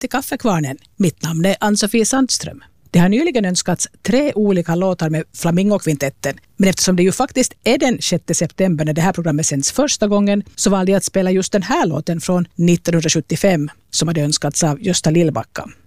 till Kaffekvarnen. Mitt namn är Ann-Sofie Sandström. Det har nyligen önskats 3 olika låtar med Flamingokvintetten, men eftersom det ju faktiskt är den 6 september när det här programmet sänds första gången, så valde jag att spela just den här låten från 1975 som hade önskats av Gösta Lillbacka.